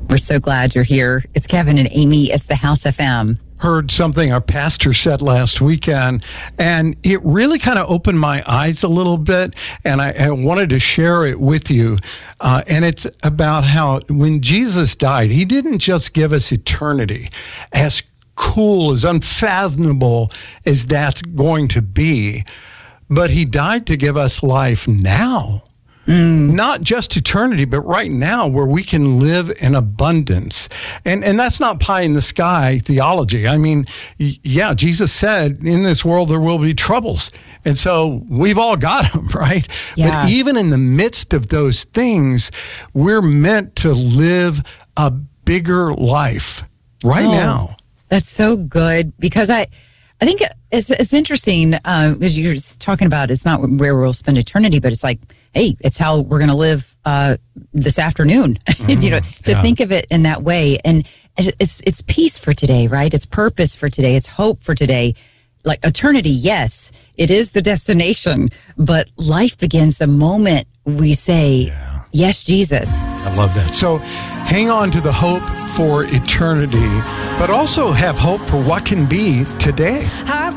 We're so glad you're here. It's Kevin and Amy. It's the House FM. Heard something our pastor said last weekend, and it really kind of opened my eyes a little bit, and I wanted to share it with you. And it's about how when Jesus died, he didn't just give us eternity. As cool, as unfathomable as that's going to be, but he died to give us life now. Not just eternity, but right now where we can live in abundance. And that's not pie in the sky theology. I mean, yeah, Jesus said in this world there will be troubles. And so we've all got them, right? Yeah. But even in the midst of those things, we're meant to live a bigger life right now. That's so good, because I think it's interesting, because you're talking about it's not where we'll spend eternity, but it's like, hey, it's how we're going to live this afternoon. Think of it in that way, and it's peace for today, right? It's purpose for today. It's hope for today. Like eternity, yes, it is the destination, but life begins the moment we say, yes, Jesus. I love that. So hang on to the hope for eternity, but also have hope for what can be today.